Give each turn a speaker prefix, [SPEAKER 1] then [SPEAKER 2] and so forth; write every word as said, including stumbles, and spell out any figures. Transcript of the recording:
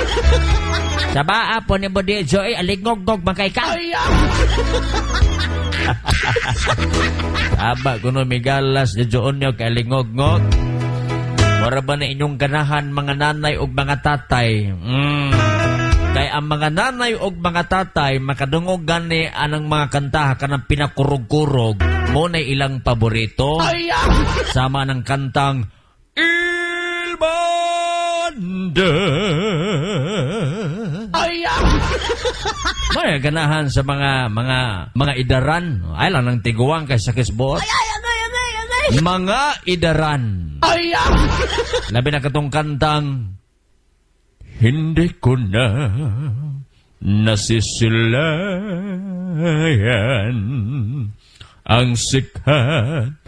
[SPEAKER 1] Sa baa po ni Budi Joy, alingog-gog bangkay ka. Aba, kuno migalas ni Joonyo kay alingog-ngog. Mara ba na inyong ganahan mga nanay o mga tatay? Mm. Kay ang mga nanay o mga tatay, makadungog gani anang mga kanta ka ng pinakurog-kurog, mo na ilang paborito. Sama ng kantang Il Banda. May ganahan sa mga mga mga idaran. Ay lang ng tiguang kay sa kisbot.
[SPEAKER 2] Ay, ay, agay, agay, agay.
[SPEAKER 1] Mga idaran.
[SPEAKER 2] Ay,
[SPEAKER 1] Labi na katong kantang hindi ko na nasisilayan ang sikat